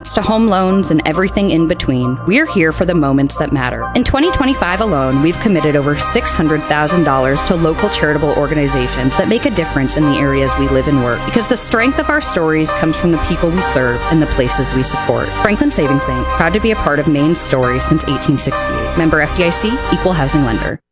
grants to home loans and everything in between, we're here for the moments that matter. In 2025 alone, we've committed over $600,000 to local charitable organizations that make a difference in the areas we live and work, because the strength of our stories comes from the people we serve and the places we support. Franklin Savings Bank, proud to be a part of Maine's story since 1868. Member FDIC, Equal Housing Lender.